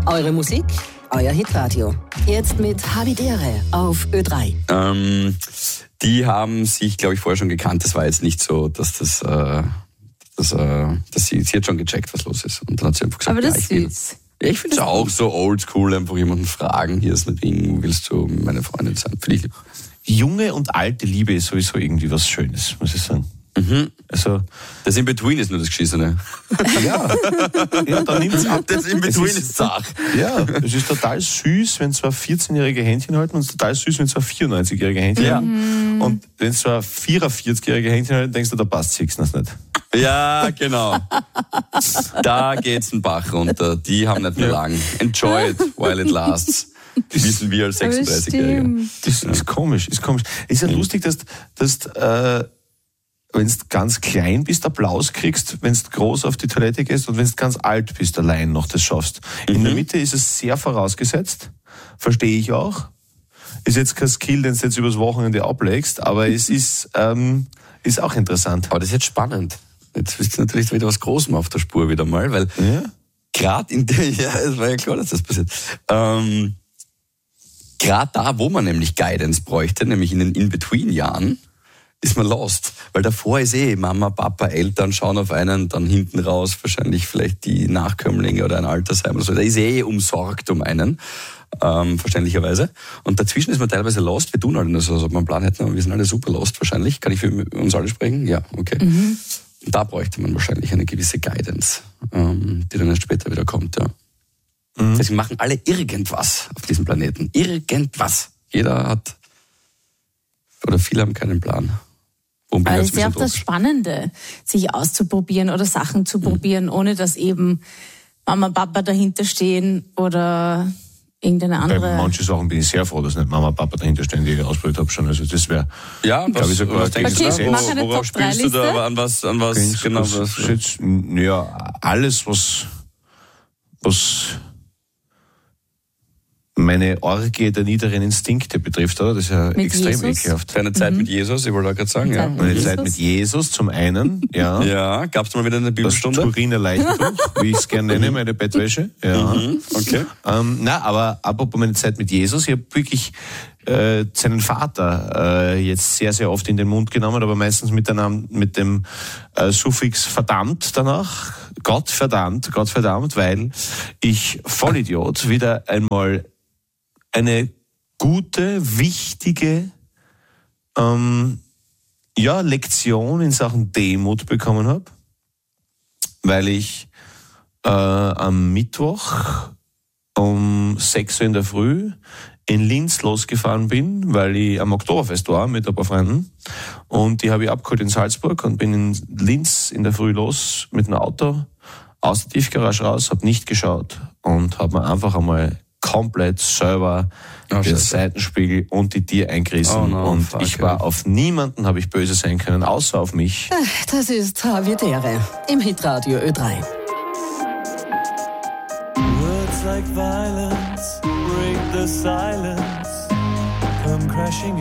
Eure Musik, euer Hitradio. Jetzt mit Havidere auf Ö3. Die haben sich, glaube ich, vorher schon gekannt. Das war jetzt nicht so, dass sie hat schon gecheckt, was los ist. Und dann hat sie einfach gesagt, aber das ja, ist süß. Ich finde es auch so oldschool, einfach jemanden fragen, hier ist nicht wegen, willst du meine Freundin sein? Finde ich lieb. Junge und alte Liebe ist sowieso irgendwie was Schönes, muss ich sagen. Mhm. Also, das In-Between ist nur das Geschissene. ja, da nimmt's ab. Das In-Between ist Sach. Ja, es ist total süß, wenn zwei 14-jährige Händchen halten, und es ist total süß, wenn zwei 94-jährige Händchen halten. Und wenn zwei 44-jährige Händchen halten, denkst du, da passt sich das nicht. Ja, genau. Da geht's den Bach runter. Die haben nicht mehr lang. Enjoy it while it lasts. Das wissen wir als 36-Jährige. Das ist komisch, ist komisch. Es ist ja lustig, dass wenn du ganz klein bist, Applaus kriegst, wenn du groß auf die Toilette gehst, und wenn du ganz alt bist, allein noch das schaffst. In der Mitte ist es sehr vorausgesetzt. Verstehe ich auch. Ist jetzt kein Skill, den du jetzt übers Wochenende ablegst, aber es ist auch interessant. Aber das ist jetzt spannend. Jetzt bist du natürlich wieder was Großem auf der Spur wieder mal, weil gerade in der, es war ja klar, dass das passiert. Gerade da, wo man nämlich Guidance bräuchte, nämlich in den In-Between-Jahren, ist man lost. Weil davor ist Mama, Papa, Eltern schauen auf einen, dann hinten raus wahrscheinlich vielleicht die Nachkömmlinge oder ein Altersheim oder so. Da ist umsorgt um einen, verständlicherweise. Und dazwischen ist man teilweise lost. Wir tun alle nur so, als ob wir einen Plan hätten, aber wir sind alle super lost wahrscheinlich. Kann ich für uns alle sprechen? Ja, okay. Und da bräuchte man wahrscheinlich eine gewisse Guidance, die dann erst später wieder kommt, ja. Deswegen machen alle irgendwas auf diesem Planeten. Irgendwas. Jeder hat, oder viele haben keinen Plan. Aber es ist ja auch das Spannende, sich auszuprobieren oder Sachen zu probieren, ohne dass eben Mama, Papa dahinter stehen oder irgendeine andere. Bei manchen Sachen bin ich sehr froh, dass nicht Mama, Papa dahinter stehen, die ich ausprobiert habe schon. Also das wäre, glaube ich, sogar. Worauf spielst du da? An was genau? Ja, alles, was meine Orgie der niederen Instinkte betrifft, oder? Das ist ja mit extrem Jesus? ekelhaft. Deine Zeit mit Jesus, ich wollte gerade sagen, ja. Meine Zeit mit Jesus zum einen, ja. Ja, gab's mal wieder eine Bibelstunde? Das Turiner Leichentuch, wie ich es gerne nenne, meine Bettwäsche. Ja. Okay. Aber apropos meine Zeit mit Jesus, ich habe wirklich seinen Vater jetzt sehr, sehr oft in den Mund genommen, aber meistens mit dem Suffix verdammt danach. Gott verdammt, weil ich Vollidiot wieder einmal eine gute, wichtige Lektion in Sachen Demut bekommen habe, weil ich am Mittwoch um 6 Uhr in der Früh in Linz losgefahren bin, weil ich am Oktoberfest war mit ein paar Freunden, und die habe ich abgeholt in Salzburg und bin in Linz in der Früh los mit dem Auto aus der Tiefgarage raus, habe nicht geschaut und habe mir einfach einmal komplett selber den Seitenspiegel und die Tier eingerissen, ich war auf niemanden, habe ich böse sein können, außer auf mich. Das ist Havidere im Hitradio Ö3. Words like violence break the silence, come crashing